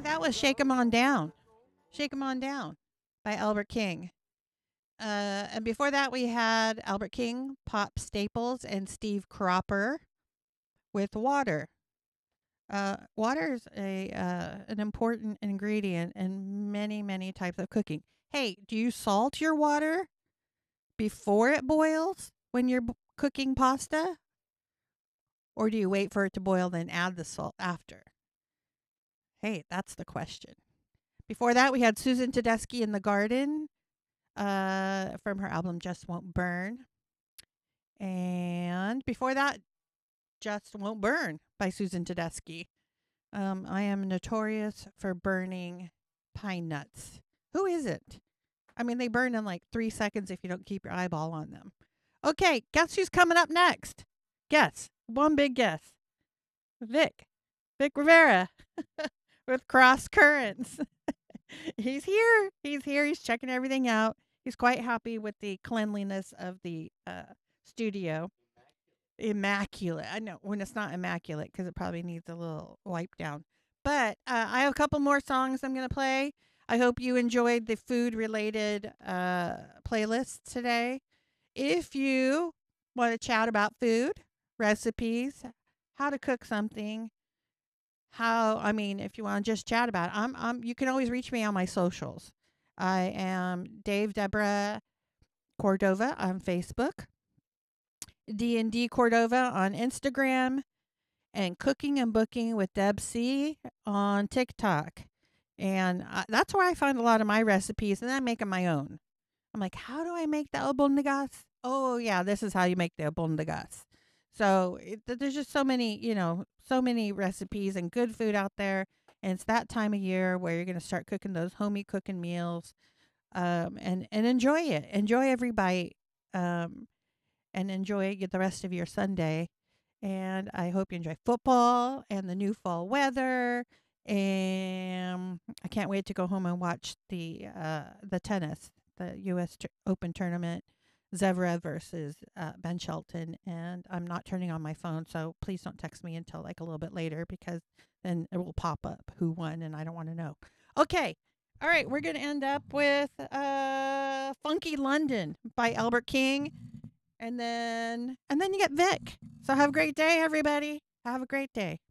that was Shake 'Em On Down. Shake 'Em On Down by Albert King. And before that, we had Albert King, Pop Staples, and Steve Cropper with Water. Water is an important ingredient in many, many types of cooking. Hey, do you salt your water before it boils when you're cooking pasta? Or do you wait for it to boil, then add the salt after? Hey, that's the question. Before that, we had Susan Tedeschi in the Garden from her album Just Won't Burn. And before that, Just Won't Burn by Susan Tedeschi. I am notorious for burning pine nuts. Who isn't? I mean, they burn in like 3 seconds if you don't keep your eyeball on them. Okay, guess who's coming up next? Guess. One big guess. Vic. Vic Rivera with Cross Currents. He's here. He's here. He's checking everything out. He's quite happy with the cleanliness of the studio. Immaculate. I know when it's not immaculate because it probably needs a little wipe down. But I have a couple more songs I'm going to play. I hope you enjoyed the food related playlist today. If you want to chat about food, recipes, how to cook something, if you want to just chat about it, you can always reach me on my socials. I am Dave Deborah Cordova on Facebook, D&D Cordova on Instagram, and Cooking and Booking with Deb C on TikTok. And that's where I find a lot of my recipes, and I make them my own. I'm like, how do I make the albondigas? Oh, yeah, this is how you make the albondigas. So there's just so many recipes and good food out there. And it's that time of year where you're going to start cooking those homey cooking meals and enjoy it. Enjoy every bite and enjoy the rest of your Sunday. And I hope you enjoy football and the new fall weather. And I can't wait to go home and watch the tennis, the U.S. Open tournament, Zverev versus Ben Shelton. And I'm not turning on my phone, so please don't text me until like a little bit later because then it will pop up who won, and I don't want to know. Okay. All right, we're going to end up with Funky London by Albert King. And then you get Vic. So have a great day, everybody. Have a great day.